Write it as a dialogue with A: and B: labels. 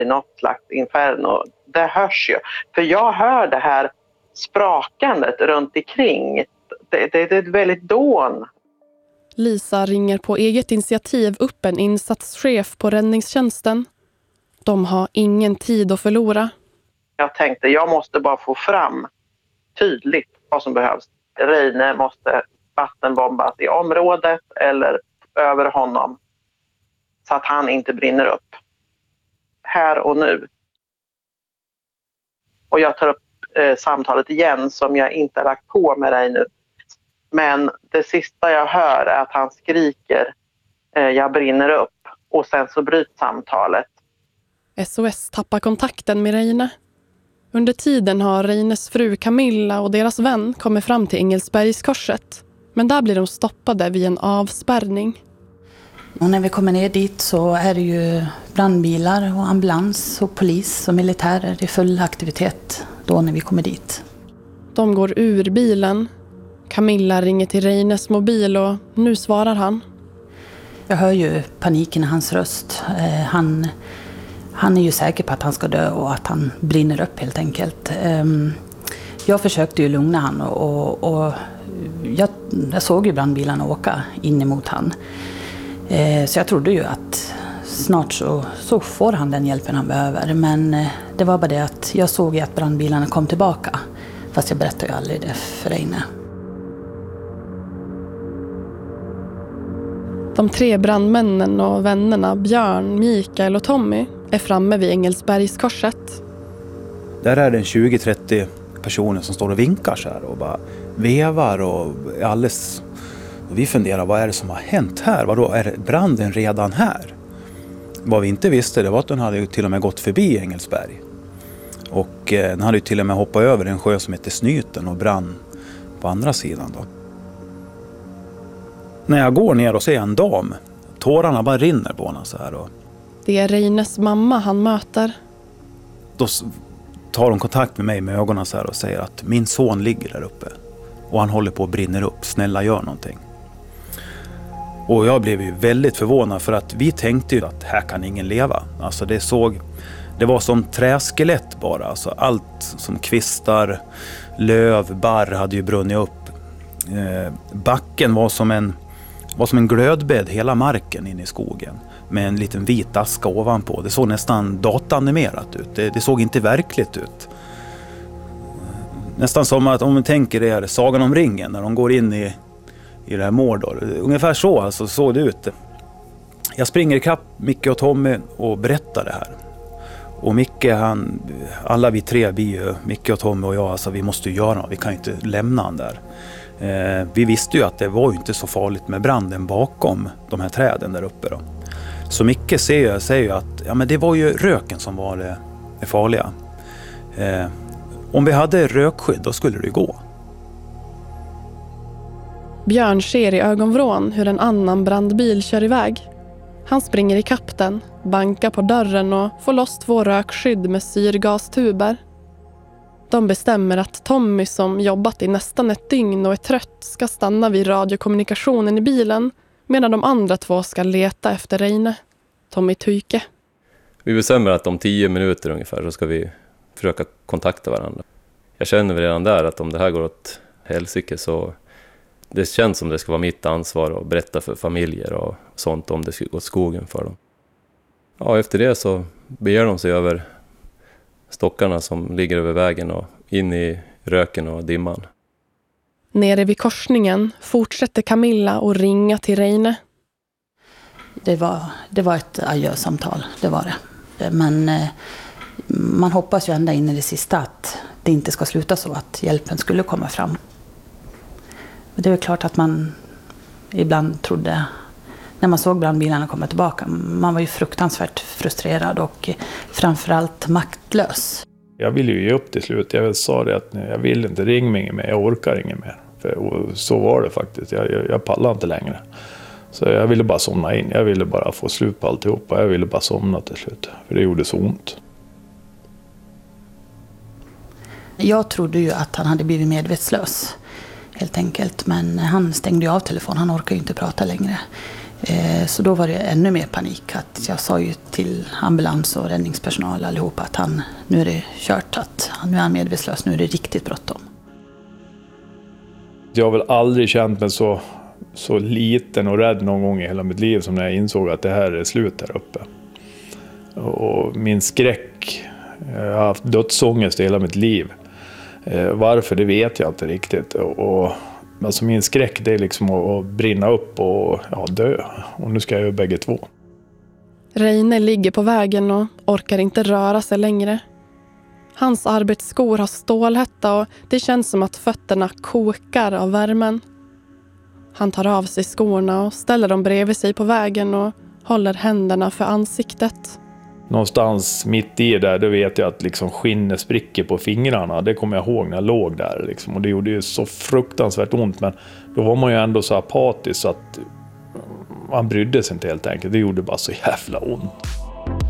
A: i något slags inferno. Det hörs ju. För jag hör det här sprakandet runt omkring. Det är ett väldigt dån.
B: Lisa ringer på eget initiativ upp en insatschef på räddningstjänsten. De har ingen tid att förlora.
A: Jag tänkte jag måste bara få fram tydligt vad som behövs. Reine måste vattenbombas i området eller över honom så att han inte brinner upp. Här och nu. Och jag tar upp samtalet igen som jag inte har lagt på med dig nu. Men det sista jag hör är att han skriker jag brinner upp och sen så bryts samtalet.
B: SOS tappar kontakten med Reine. Under tiden har Reines fru Camilla och deras vän kommit fram till Engelsbergskorset. Men där blir de stoppade vid en avspärrning.
C: Och när vi kommer ner dit så är det ju brandbilar och ambulans och polis och militärer i full aktivitet då när vi kommer dit.
B: De går ur bilen. Camilla ringer till Reines mobil och nu svarar han.
C: Jag hör ju paniken i hans röst. Han är ju säker på att han ska dö och att han brinner upp helt enkelt. Jag försökte ju lugna han och jag såg ju brandbilarna åka in emot han. Så jag trodde ju att snart så får han den hjälpen han behöver. Men det var bara det att jag såg ju att brandbilarna kom tillbaka. Fast jag berättade ju aldrig det för Reine.
B: De 3 brandmännen och vännerna Björn, Mikael och Tommy är framme vid Engelsbergskorset.
D: Där är det 20-30 personer som står och vinkar så här och bara vevar och alldeles. Och vi funderar, vad är det som har hänt här? Vadå, är branden redan här? Vad vi inte visste det var att den hade till och med gått förbi Engelsberg. Och den hade till och med hoppat över en sjö som heter Snyten och brann på andra sidan då. När jag går ner och ser en dam, tårarna bara rinner på henne så här. Och
B: det är Reines mamma han möter.
D: då tar de kontakt med mig med ögonen så här och säger att min son ligger där uppe. Och han håller på att brinna upp, snälla gör någonting. Och jag blev ju väldigt förvånad för att vi tänkte ju att här kan ingen leva. Alltså det var som träskelett bara. Alltså allt som kvistar, löv, barr hade ju brunnit upp. Backen var som en glödbädd, hela marken in i skogen. Med en liten vit aska ovanpå. Det såg nästan datanimerat ut. Det såg inte verkligt ut. Nästan som att, om man tänker er Sagan om ringen, när de går in i det här Mordor. Ungefär så alltså, såg det ut. Jag springer ikapp Micke och Tommy och berättar det här. Och Micke, alla vi tre, Micke och Tommy och jag, alltså, vi måste ju göra något. Vi kan ju inte lämna han där. Vi visste ju att det var ju inte så farligt med branden bakom de här träden där uppe då. Så Micke säger ju att ja, men det var ju röken som var det farliga. Om vi hade rökskydd då skulle det gå.
B: Björn ser i ögonvrån hur en annan brandbil kör iväg. Han springer i kapten, bankar på dörren och får loss 2 rökskydd med syrgastuber. De bestämmer att Tommy, som jobbat i nästan ett dygn och är trött, ska stanna vid radiokommunikationen i bilen medan de andra 2 ska leta efter Reine. Tommy Tyke.
E: Vi bestämmer att om 10 minuter ungefär så ska vi försöka kontakta varandra. Jag känner redan där att om det här går åt helsike så det känns som det ska vara mitt ansvar att berätta för familjer och sånt om det ska gå åt skogen för dem. Ja, efter det så beger de sig över stockarna som ligger över vägen och in i röken och dimman.
B: Nere vid korsningen fortsätter Camilla att ringa till Reine.
C: Det var ett adjösamtal, det var det. Men man hoppas ju ända in i det sista att det inte ska sluta så, att hjälpen skulle komma fram. Det är klart att man ibland trodde, när man såg brandbilarna komma tillbaka, man var ju fruktansvärt frustrerad och framförallt maktlös.
F: Jag ville ju ge upp till slut. Jag sa det att jag vill inte, ring mig mer, jag orkar inget mer. Och så var det faktiskt, jag pallar inte längre. Så jag ville bara somna in, jag ville bara få slut på alltihopa, jag ville bara somna till slut. För det gjorde så ont.
C: Jag trodde ju att han hade blivit medvetslös helt enkelt, men han stängde ju av telefonen, han orkar ju inte prata längre. Så då var det ännu mer panik. Att jag sa ju till ambulans och räddningspersonal allihopa att nu är det kört, att nu är han medvetslös, nu är det riktigt bråttom.
F: Jag har väl aldrig känt mig så liten och rädd någon gång i hela mitt liv som när jag insåg att det här är slut här uppe. Och min skräck, jag har haft dödsångest i hela mitt liv. Varför, det vet jag inte riktigt. Alltså min skräck, det är liksom att brinna upp och dö. Och nu ska jag ju bägge två.
B: Reine ligger på vägen och orkar inte röra sig längre. Hans arbetsskor har stålhätta och det känns som att fötterna kokar av värmen. Han tar av sig skorna och ställer dem bredvid sig på vägen och håller händerna för ansiktet.
F: Någonstans mitt i där, då vet jag att liksom skinnet spricker på fingrarna. Det kommer jag ihåg när jag låg där. Liksom. Och det gjorde ju så fruktansvärt ont. Men då var man ju ändå så apatisk så att man brydde sig inte helt enkelt. Det gjorde bara så jävla ont.